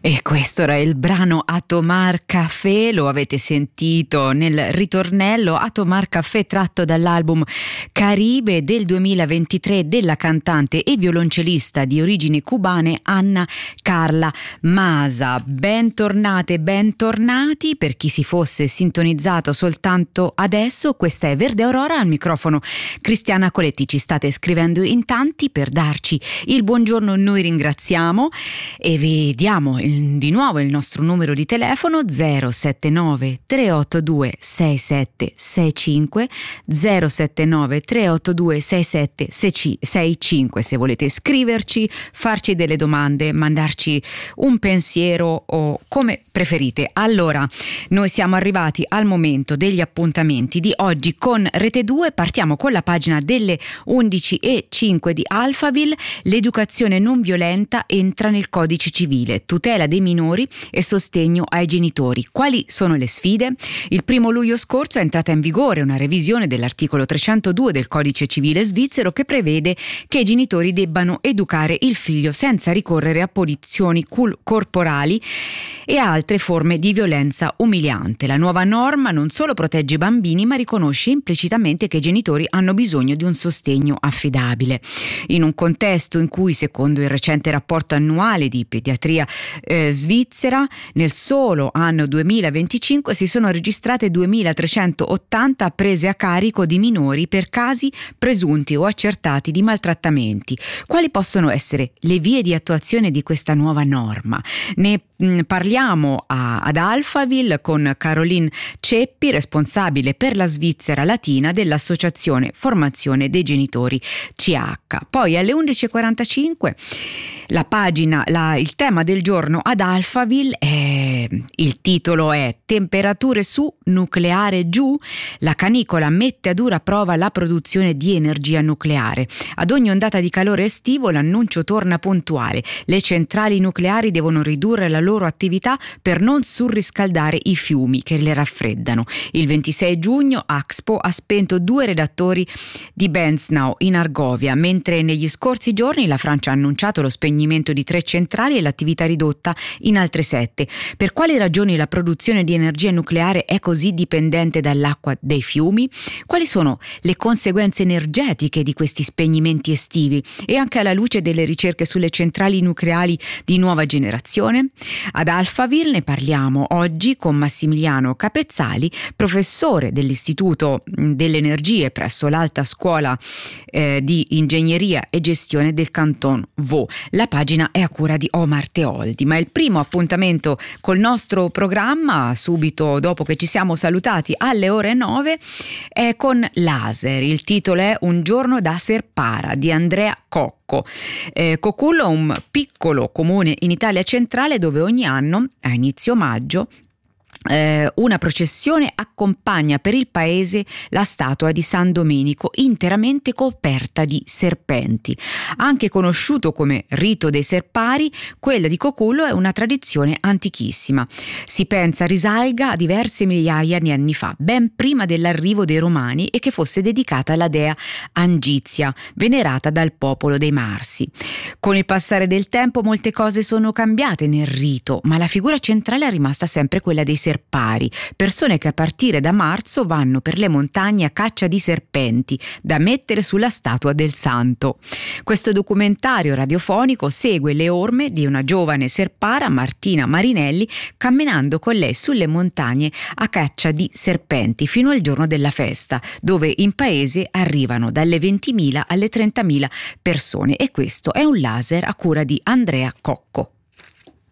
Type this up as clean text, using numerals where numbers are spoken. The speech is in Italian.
E questo era il brano Atomar Café, lo avete sentito nel ritornello. Atomar Café tratto dall'album Caribe del 2023 della cantante e violoncellista di origini cubane Anna Carla Masa. Bentornate, bentornati. Per chi si fosse sintonizzato soltanto adesso, questa è Verde Aurora, al microfono Cristiana Coletti. Ci state scrivendo in tanti per darci il buongiorno, noi ringraziamo e vi diamo di nuovo il nostro numero di telefono 079 382 6765 079 382 6765. Se volete scriverci, farci delle domande, mandarci un pensiero o come preferite. Allora, noi siamo arrivati al momento degli appuntamenti di oggi con Rete 2. Partiamo con la pagina delle 11:05 di Alphaville. L'educazione non violenta entra nel codice civile, tutela dei minori e sostegno ai genitori. Quali sono le sfide? Il 1° luglio scorso è entrata in vigore una revisione dell'articolo 302 del codice civile svizzero che prevede che i genitori debbano educare il figlio senza ricorrere a punizioni corporali e altre forme di violenza umiliante. La nuova norma non solo protegge i bambini, ma riconosce implicitamente che i genitori hanno bisogno di un sostegno affidabile. In un contesto in cui, secondo il recente rapporto annuale di pediatria svizzera, nel solo anno 2025 si sono registrate 2380 prese a carico di minori per casi presunti o accertati di maltrattamenti. Quali possono essere le vie di attuazione di questa nuova norma? Ne parliamo ad Alphaville con Caroline Ceppi, responsabile per la Svizzera Latina dell'Associazione Formazione dei Genitori CH. Poi alle 11:45 la pagina, il tema del giorno ad Alphaville il titolo è Temperature su, nucleare giù. La canicola mette a dura prova la produzione di energia nucleare. Ad ogni ondata di calore estivo l'annuncio torna puntuale. Le centrali nucleari devono ridurre la loro attività per non surriscaldare i fiumi che le raffreddano. Il 26 giugno Axpo ha spento 2 redattori di Benznau in Argovia, mentre negli scorsi giorni la Francia ha annunciato lo spegnimento di 3 centrali e l'attività ridotta in altre 7. Per quali ragioni la produzione di energia nucleare è così dipendente dall'acqua dei fiumi? Quali sono le conseguenze energetiche di questi spegnimenti estivi? E anche alla luce delle ricerche sulle centrali nucleari di nuova generazione? Ad Alphaville ne parliamo oggi con Massimiliano Capezzali, professore dell'Istituto delle Energie presso l'Alta Scuola di Ingegneria e Gestione del Canton Vaud. La pagina è a cura di Omar Teoldi, ma il primo appuntamento col nostro programma, subito dopo che ci siamo salutati alle ore 9, è con Laser. Il titolo è Un giorno da Serpara di Andrea Cocco. Cocullo è un piccolo comune in Italia centrale dove ogni anno, a inizio maggio, una processione accompagna per il paese la statua di San Domenico interamente coperta di serpenti. Anche conosciuto come rito dei serpari, quella di Cocullo è una tradizione antichissima. Si pensa risalga a diverse migliaia di anni fa, ben prima dell'arrivo dei Romani, e che fosse dedicata alla dea Angizia, venerata dal popolo dei Marsi. Con il passare del tempo molte cose sono cambiate nel rito, ma la figura centrale è rimasta sempre quella dei serpari, persone che a partire da marzo vanno per le montagne a caccia di serpenti da mettere sulla statua del santo. Questo documentario radiofonico segue le orme di una giovane serpara, Martina Marinelli, camminando con lei sulle montagne a caccia di serpenti fino al giorno della festa, dove in paese arrivano dalle 20.000 alle 30.000 persone. E questo è un laser a cura di Andrea Cocco.